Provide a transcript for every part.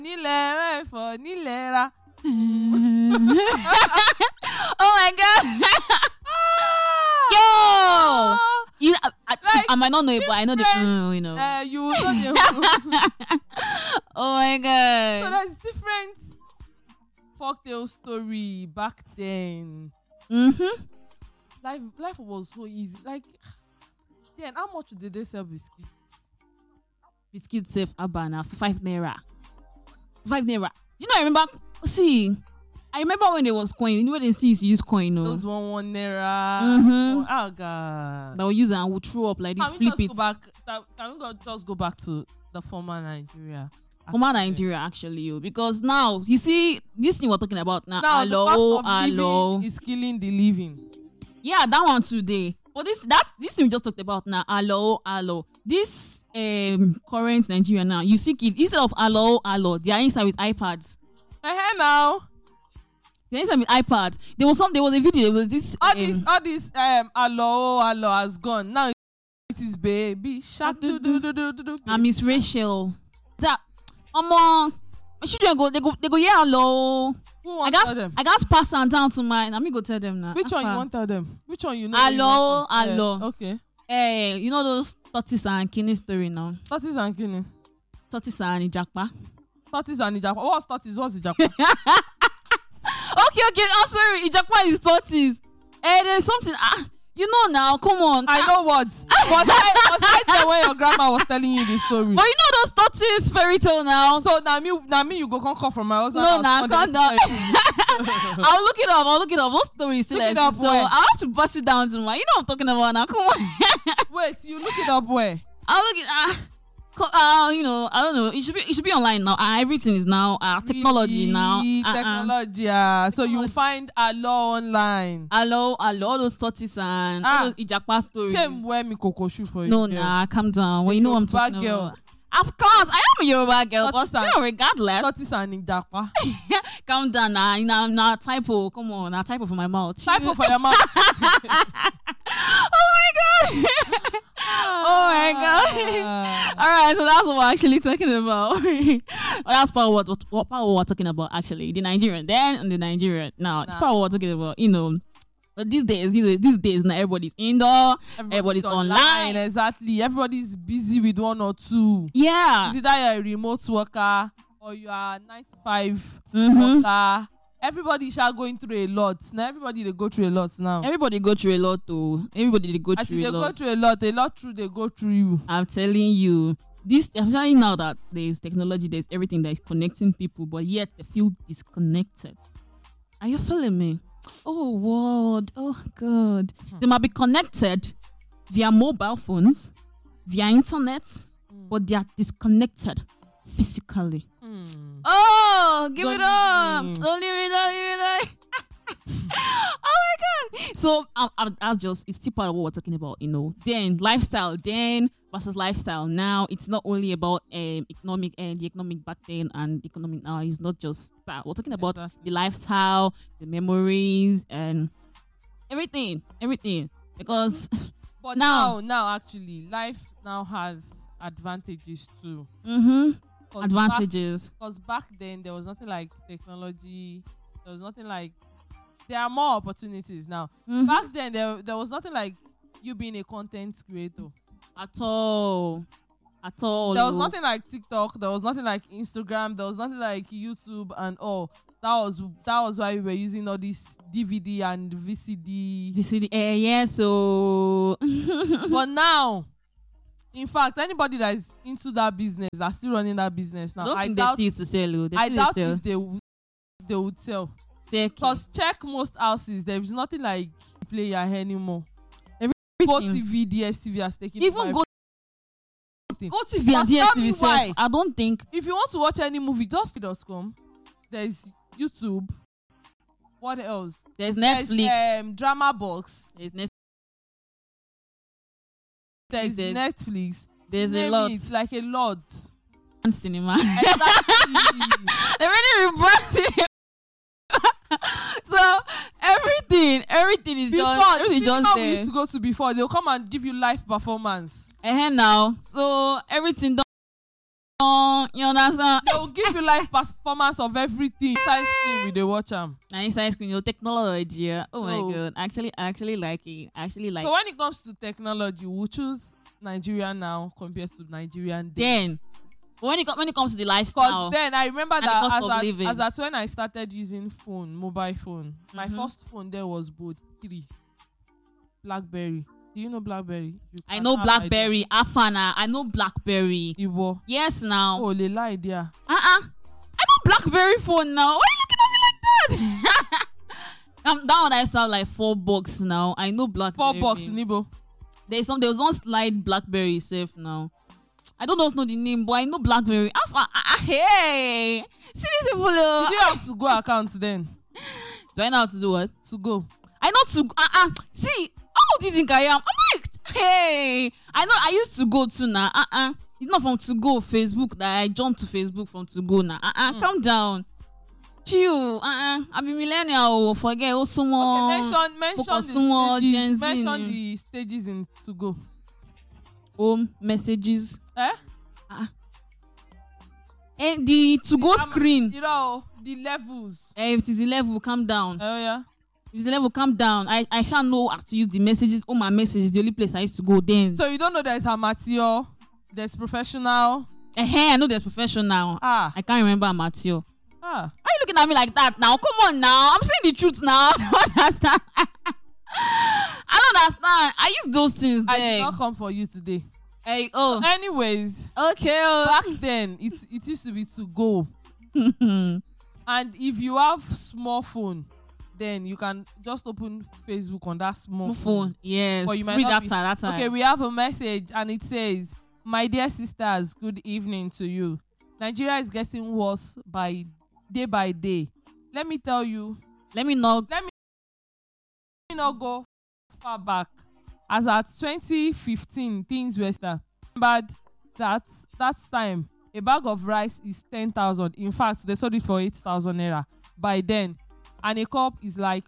Nilera for Nilera. Oh my god. Yo. You, I might not know it, but I know the you know. You know the Oh my god. So there's different folktale story back then. Life was so easy. Like, then how much did they sell biscuits? Biscuits safe Abana for 5 naira. 5 naira. You know, I remember. See, I remember when there was coin. You know when they used to use coin, no? Those 1 naira. Oh god. That we use and we throw up like this. Can we Flip it. Just go back to the former Nigeria? Former Nigeria, actually, because now you see this thing we're talking about now. The cost of living is killing the living. Yeah, that one today. But this thing we just talked about now. Hello. This current Nigeria now. You see, kid, instead of hello, they are inside with iPads. Now. They're inside with iPads. There was a video. There was this. All this hello has gone. Now it is baby shark do. And Miss Rachel. That my children they go yeah hello. Who wants to tell them? I got pass on down to mine. Let me go tell them now. Which one you want to tell them? Which one you know? Hello. Okay. You know those tortoise and kidney story now. Tortoise and kidney. Tortoise and Ijakpa. Tortoise and Ijakpa. What's tortoise? What's Ijakpa? Okay. I'm sorry. Ijakpa is tortoise. There's something. You know now. Come on. I know what. Was I there when your grandma was telling you the story? But you know those tortoise fairy tale now. So now me you go come call from my husband. No, calm down. I'll look it up. Those stories still exist. So I have to bust it down to my. You know what I'm talking about now. Come on. Wait, you look it up where? I'll look it. You know, I don't know. It should be online now. Everything is now technology now. Technology. So you find a law online. All those tortoise and all those Ijakpa stories. Same wear me cocoa shoe for you. No, calm down. Well, you know what I'm talking about. Of course, I am a Yoruba girl, but still, regardless. Tortoise and Ijakpa. Calm down now. Typo. Come on, now typo for my mouth. Typo for your mouth. Oh my god. Oh my god. All right, so that's what we're actually talking about. That's part of what we're talking about actually. The Nigerian then and the Nigerian now. It's part of what we're talking about. You know. But these days now everybody's indoor, everybody's online. Exactly. Everybody's busy with one or two. Yeah. Is either you're a remote worker or you are 95 worker. Everybody shall going through a lot. Now everybody they go through a lot now. Everybody go through a lot too. Everybody they go through a lot. Go through a lot through they go through you. I'm telling you. I'm telling you now that there's technology, there's everything that is connecting people, but yet they feel disconnected. Are you feeling me? Oh world, oh god. They might be connected via mobile phones, via internet, but they are disconnected physically. Oh, give it up! Don't leave it. Oh my god! So it's still part of what we're talking about, you know. Then lifestyle, versus lifestyle. Now it's not only about economic and the economic back then and economic now. It's not just that. We're talking about the lifestyle, the memories, and everything. Because but now actually life now has advantages too. Advantages. Because back then there was nothing like technology. There was nothing like. There are more opportunities now. Back then there was nothing like you being a content creator. At all. There was nothing like TikTok. There was nothing like Instagram. There was nothing like YouTube and all. That was why we were using all this DVD and VCD. Yeah. So. But now, in fact, anybody that is into that business, that's still running that business now. I doubt they still to sell. I doubt if they would sell. Because check most houses, there is nothing like player anymore. Go TV, DSTV has taken even Go TV and DSTV self. I don't think. If you want to watch any movie, just feed.com. There's YouTube. What else? There's Netflix. There's Drama Box. There's Netflix. There's a lot. It's like a lot. And cinema. Exactly. They really rebranded. So everything is just there. We used to go to before. They'll come and give you live performance. Now, so everything You understand? They will give you live performance of everything. Inside screen with the watch them. And inside screen, your technology. Yeah. Oh my So- god. I actually like it. I actually like So when it comes to technology, we'll choose Nigeria now compared to Nigerian then. then. But when it comes to the lifestyle, Because then I remember And the cost of that living. as at when I started using mobile phone, my Mhm. first phone there was both 3. BlackBerry. Do you know BlackBerry? You I can know have BlackBerry, Afana. I know BlackBerry. idea. Iwo. Yes, now. Oh, they lie there. I know BlackBerry phone now. Why are you looking at me like that? That one I saw like $4 now. I know BlackBerry. $4, Nibo. There was one slide BlackBerry safe now. I don't know the name, but I know BlackBerry. Hey, see this people. Did you have to go account then? Do I know how to do what? To go. I know to see. How do you think I am? I'm like, hey, I know. I used to go to now. It's not from to go Facebook that I jumped to Facebook from to go now. Calm down. Chill. I'm a millennial. Forget also more. Okay, Gen Z. mention the stages in to go. Home messages. Eh? And the to go screen. You know the levels. If it is the level, calm down. Oh yeah. If it's the level, calm down. I shall know how to use the messages. All my messages, the only place I used to go then. So you don't know there's amateur, there's professional. I know there's professional. Ah. I can't remember amateur. Ah. Why are you looking at me like that now? Come on now. I'm saying the truth now. I don't understand. I don't understand. I use those things I there. did not come for you today. Hey, oh. Anyways, Okay. back then it used to be to go. And if you have small phone, then you can just open Facebook on that small phone. Yes. But you might Free not data that time. Okay, we have a message and it says, "My dear sisters, good evening to you. Nigeria is getting worse by day. Let me tell you, Let me know. let me not go far back. As at 2015, things were bad. That time, a bag of rice is 10,000. In fact, they sold it for 8,000 naira by then. And a cup is like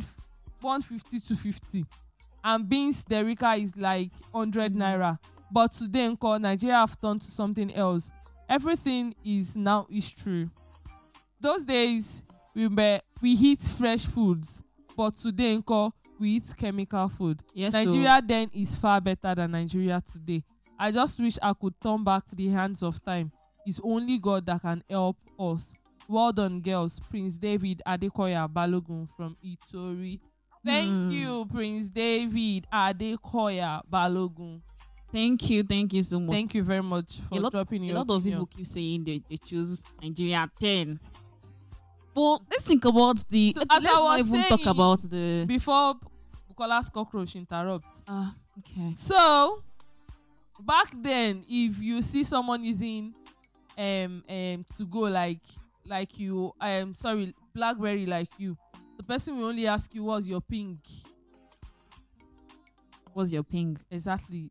150 to 50. And beans derica is like 100 naira. But today in Nigeria have turned to something else. Everything is now history. Those days we eat fresh foods, but today in we eat chemical food. Yes, Nigeria then is far better than Nigeria today. I just wish I could turn back the hands of time. It's only God that can help us. Well done, girls. Prince David Adekoya Balogun from Itori. Thank you, Prince David Adekoya Balogun. Thank you so much. Thank you very much for dropping your A lot of opinion. people keep saying they choose Nigeria 10. But let's think about the. So let's as I not was even talk saying, about the. Before Bukola's cockroach interrupt. Okay. So back then, if you see someone using to go like you, BlackBerry like you, the person will only ask you what's your ping. What's your ping? Exactly.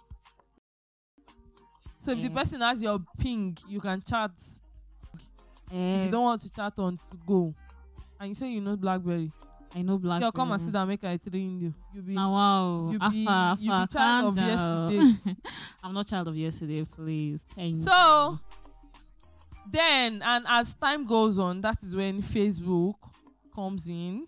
So if the person has your ping, you can chat. If you don't want to chat on to go, and you say you know BlackBerry, I know BlackBerry. yo, come and sit down, make I train you. You be wow. you be Afa, child of calm down. yesterday. I'm not child of yesterday, please. Thank you. So then, and as time goes on, that is when Facebook comes in.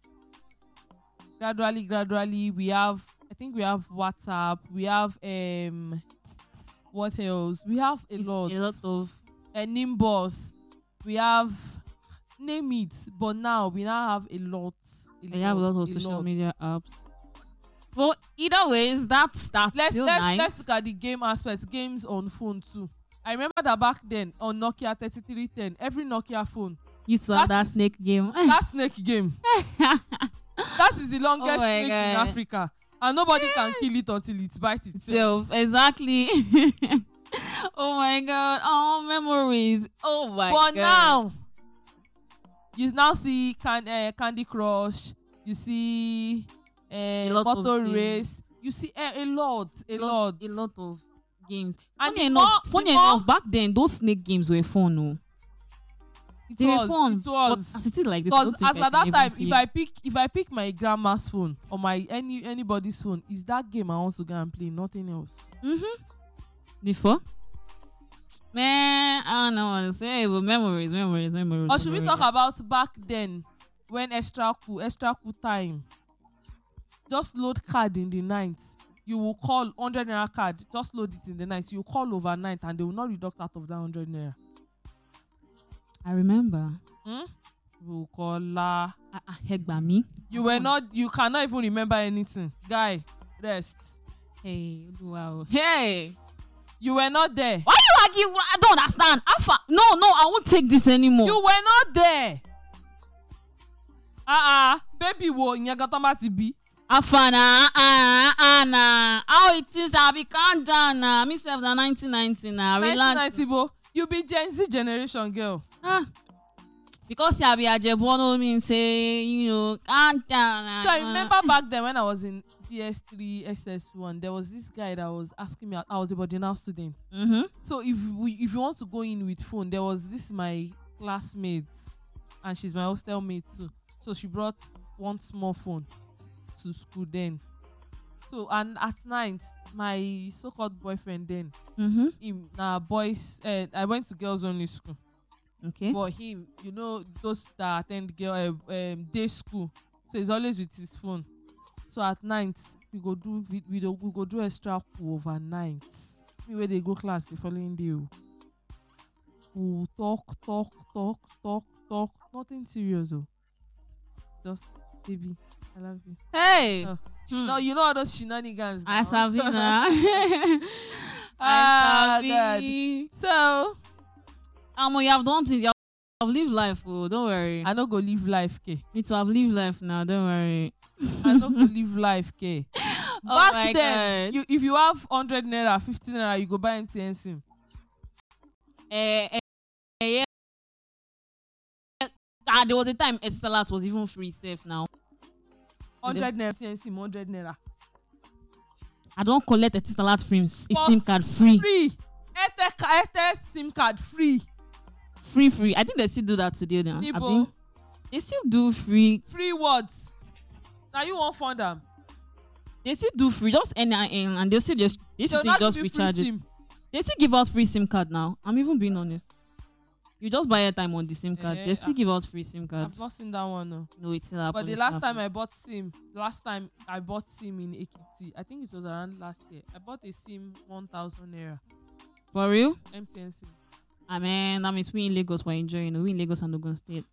Gradually, we have, I think we have WhatsApp, we have what else? We have a lot of Nimbus, we have name it, but now we have a lot. We have a lot of social media apps. But either ways, that's still nice. Let's look at the game aspects. Games on phone too. I remember that back then on Nokia 3310, every Nokia phone you saw that snake game. that snake game. That is the longest snake in Africa, and nobody can kill it until it bites itself. Exactly. Oh my god! Oh, memories! Oh my god! But now, you now see Candy Crush. You see Motor Race. You see a lot of games. And funny enough, back then those snake games were fun. No, it was. But as it is like this, because as at that time, if I pick my grandma's phone or my anybody's phone, is that game I want to go and play, nothing else. Before Man, I don't know what to say, but memories. Or should we talk about back then when extra cool time? Just load card in the night. You will call 100 naira card. Just load it in the night. You call overnight and they will not deduct out of that 100 naira. I remember. You will call la. Hegbami. You cannot even remember anything. Guy, rest. Hey, wow. Hey. You were not there. Why you arguing? I don't understand. Alpha. No, I won't take this anymore. You were not there. Baby, wo nyagata ti bi. Afana, na. How it is? I be calm down na. Me self na 1990 na. 1990, bo. You be Gen Z generation girl. Because I be Ajebono means say, calm down. So I remember back then when I was in PS3 SS1, there was this guy that was asking me. I was a Bodina student. So if you want to go in with phone, there was this my classmate, and she's my hostel mate too. So she brought one small phone to school then. So and at night, my so-called boyfriend then, him boys. I went to girls only school. Okay. But him, those that attend girl day school, so he's always with his phone. So at night we go do extra cool overnight. Me where they go class the following day. We talk. Nothing serious. Just baby, I love you. Hey. You know all those shenanigans. I Savina. God. So. You have done things. You have lived life. Oh, don't worry. I no go live life, K. Me too. Have lived life now. Don't worry. I no go live life, K. Back then, if you have 100 naira, 50 naira, you go buy MTN SIM. Yeah. There was a time Etisalat was even free safe now. 100 naira MTN SIM, 100 naira. I don't collect Etisalat free. SIM card free. Free. Airtel SIM card free. Free. I think they still do that today now. They still do free. Free words. Now you won't find them. They still do free. Just NIN and they still just recharge it. They still give out free SIM card now. I'm even being honest. You just buy airtime on the SIM card. They still give out free SIM cards. I've not seen that one. No, it's still happening. But the last time I bought SIM in Ekiti, I think it was around last year. I bought a SIM 1,000 naira. For real? MTN SIM. That means we in Lagos were enjoying. We in Lagos and Ogun State.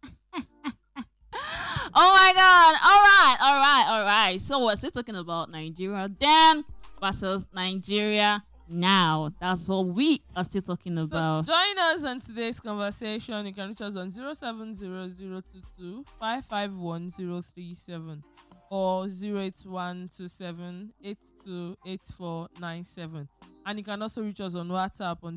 Oh my God! All right. So we're still talking about Nigeria then versus Nigeria now. That's what we are still talking about. So join us on today's conversation. You can reach us on 070022551 551 or 08127828497. And you can also reach us on WhatsApp on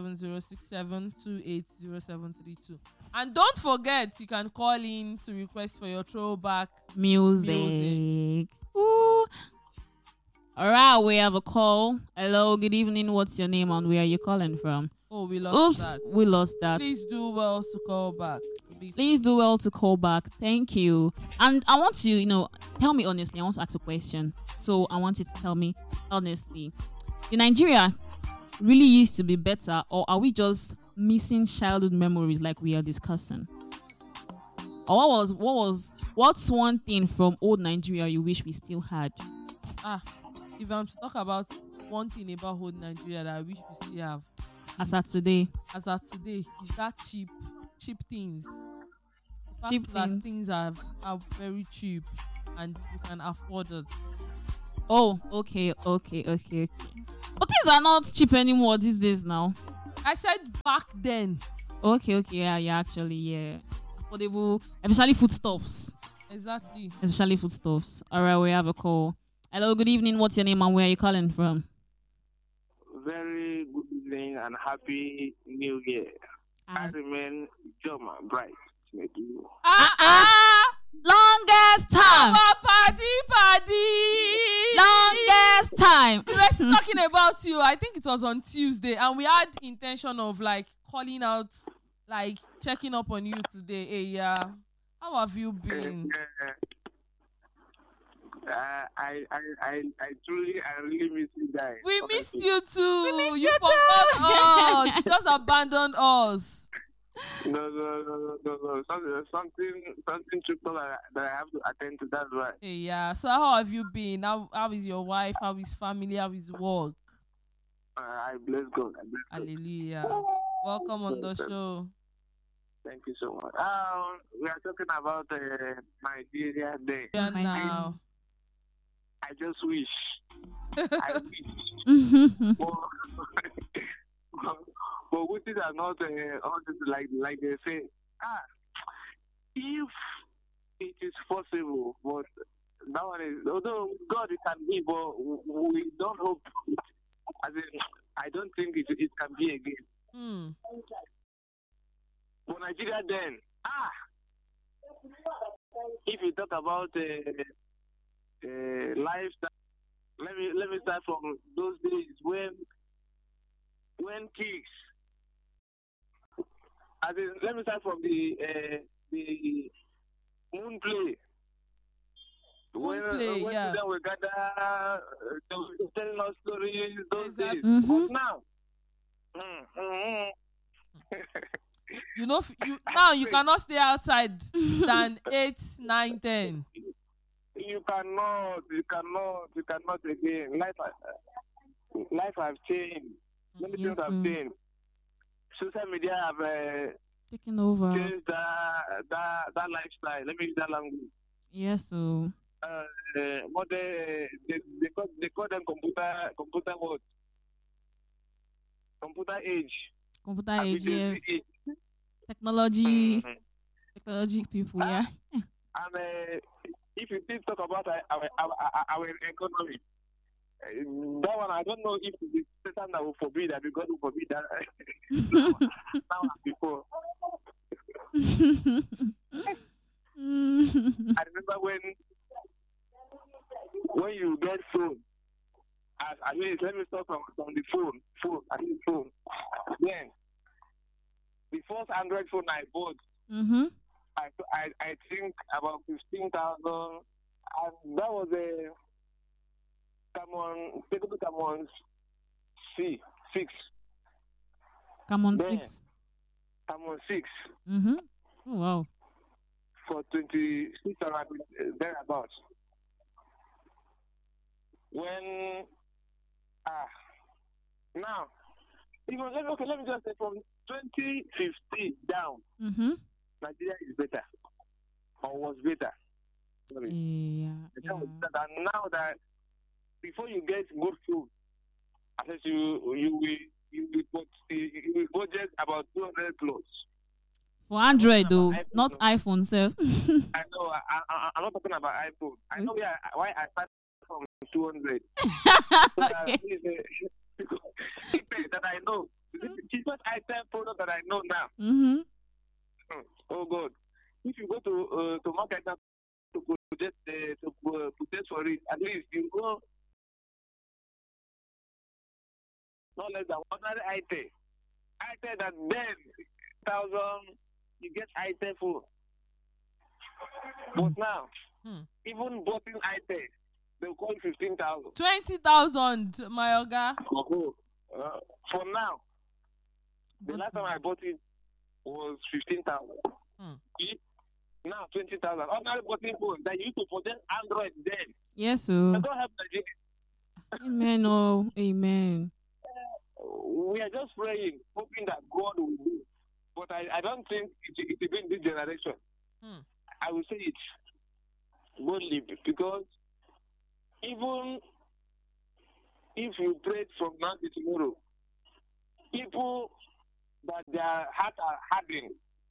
07067280732. And don't forget, you can call in to request for your throwback music. Ooh. All right, we have a call. Hello, good evening. What's your name and where are you calling from? Oh, we lost that. Please do well to call back. Thank you. And I want to, tell me honestly. I want to ask a question. So I want you to tell me honestly. In Nigeria, really used to be better, or are we just missing childhood memories like we are discussing? Or what's one thing from old Nigeria you wish we still had? If I'm to talk about one thing about old Nigeria that I wish we still have, as at today, is that cheap things. Things are very cheap and you can afford it. Oh, okay. But things are not cheap anymore these days now. I said back then. Okay, yeah, actually, yeah. Affordable, especially foodstuffs. Exactly. Especially foodstuffs. All right, we have a call. Hello, good evening. What's your name and where are you calling from? Very good evening and happy New Year. I remain Joma Bright. Longest time. Paddy. Longest time. We were talking about you. I think it was on Tuesday, and we had intention of calling out, checking up on you today. Hey, yeah. How have you been? I truly, I really miss you guys. We missed honestly. you too. We missed You you forgot too. us. You just abandoned us. No. Something tripped up that I have to attend to. That's right. Hey, yeah. So how have you been? How is your wife? How is family? How is work? I bless God. I bless God. Hallelujah. Welcome on the show. Thank you so much. We are talking about Nigeria Day. Yeah, my now. I just wish. I wish. But wishes are not all this like they say. If it is possible, but that one is although God it can be, but we don't hope. As in, I don't think it can be again. Hmm. For Nigeria, then if you talk about lifestyle, let me start from those days when kids. As in, let me start from the moon play. Moon play, when yeah. children will gather, they will be telling us stories those Exactly. days. Mhm. But now, You know, you now you cannot stay outside than 8, 9, 10. you cannot again. Life has changed. Many Yes, things have sir. changed. Social media have Taking over. changed that lifestyle. Let me use that language. Yes, so What they call them computer what? Computer age. computer and age, video yes. age. Technology, Mhm. technology people, yeah. And if you still talk about our economy, that one I don't know if it's Satan that will forbid that, because will forbid that now and before. I remember when you get phone, at least let me start from the phone, at least phone. Then the first Android phone I bought, Mm-hmm. I think about 15,000, and that was a Camon C6. Come on, Then 6. Camon 6 Mm-hmm. Oh, wow. for 26 around thereabouts. When now even let me just say from 2015 down, Mm-hmm. Nigeria is better or was better. Sorry. Yeah, Nigeria was yeah. better. And now that before you get good food, I said you will budget about 200 plus. For Android, though, iPhone, not no. iPhone, self. I know I'm not talking about iPhone. I know why I started from 200. So that Okay. is that I know. This is the cheapest item product that I know now. Mm-hmm. Oh God! If you go to market now to purchase for it, at least you go not less than 100 item. Item that then 1,000 you get item for. But now, even bottle item they will call 15,000. 20,000, my oga. For now, the last time I bought it was 15,000. Now 20,000. Ordinary bottle phone that you used to purchase Android then. Yes, I sir. don't have Nigeria. Amen. Oh, amen. We are just praying, hoping that God will do. But I don't think it will be in this generation. I will say it boldly, because even if you pray from now to tomorrow, people that their heart are hardened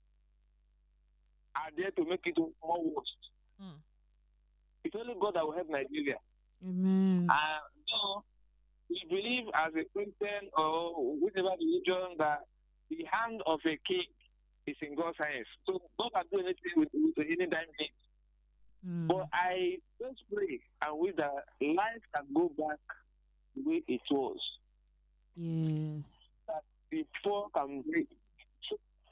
are there to make it more worse. It's only God that will help Nigeria. Amen. So we believe as a Christian or whichever religion that the hand of a king is in God's hands. So God can do anything with any damn thing. But I just pray and wish that life can go back the way it was. Yes. That the poor can breathe.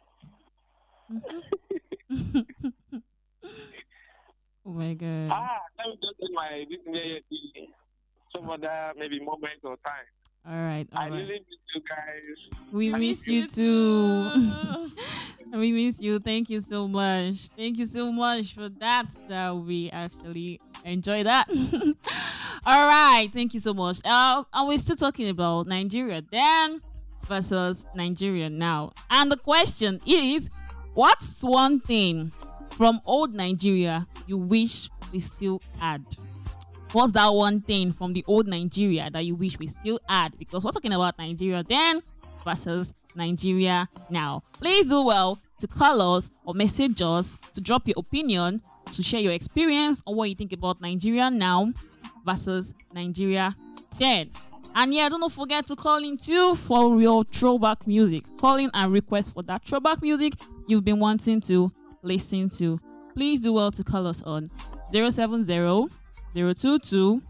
Oh my God. let me just end my this near some other maybe moment or time. All right. I really miss you guys. We miss you too. We miss you. Thank you so much. Thank you so much for that. That we actually enjoy that. All right. Thank you so much. And we're still talking about Nigeria then versus Nigeria now. And the question is, what's one thing from old Nigeria you wish we still had? What's that one thing from the old Nigeria that you wish we still had? Because we're talking about Nigeria then versus Nigeria now. Please do well to call us or message us to drop your opinion, to share your experience on what you think about Nigeria now versus Nigeria then. And yeah, don't forget to call in too for your throwback music. Call in and request for that throwback music you've been wanting to listen to. Please do well to call us on 070 022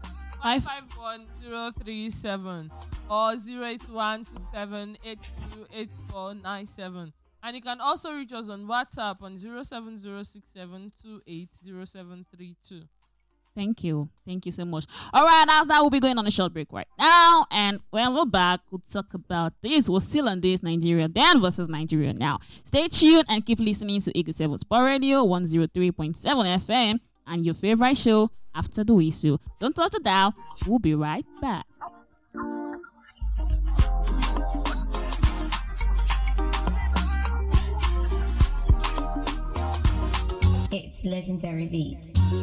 551037 or 08127828497. And you can also reach us on WhatsApp on 07067280732. Thank you. Thank you so much. All right, as that, we'll be going on a short break right now. And when we're back, we'll talk about this. We're still on this Nigeria then versus Nigeria now. Stay tuned and keep listening to Eagle 7 Sport Radio 103.7 FM and your favorite show, After the Whistle. Don't touch the dial. We'll be right back. It's legendary beats.